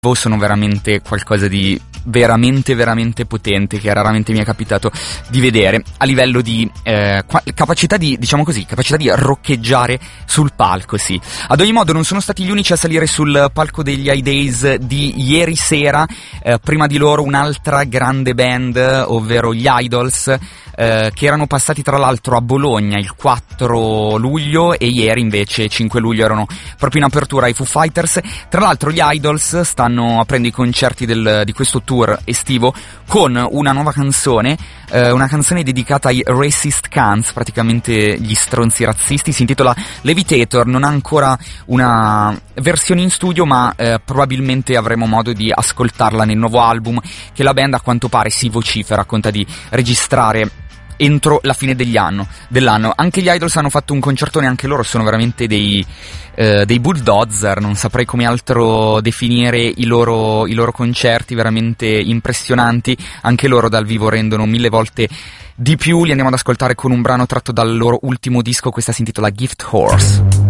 sono veramente qualcosa di veramente veramente potente, che raramente mi è capitato di vedere a livello di capacità di, diciamo così, capacità di roccheggiare sul palco, sì. Ad ogni modo non sono stati gli unici a salire sul palco degli High Days di ieri sera, prima di loro un'altra grande band, ovvero gli Idols, che erano passati tra l'altro a Bologna il 4 luglio e ieri invece 5 luglio erano proprio in apertura ai Foo Fighters. Tra l'altro gli Idols stanno aprendo i concerti di questo tour estivo con una nuova canzone, una canzone dedicata ai racist cunts, praticamente gli stronzi razzisti. Si intitola Levitator, non ha ancora una versione in studio, ma probabilmente avremo modo di ascoltarla nel nuovo album che la band a quanto pare si vocifera, conta di registrare entro la fine dell'anno. Anche gli Idols hanno fatto un concertone, anche loro sono veramente dei bulldozer, non saprei come altro definire i loro concerti, veramente impressionanti. Anche loro dal vivo rendono 1000 volte di più. Li andiamo ad ascoltare con un brano tratto dal loro ultimo disco, questa si intitola Gift Horse.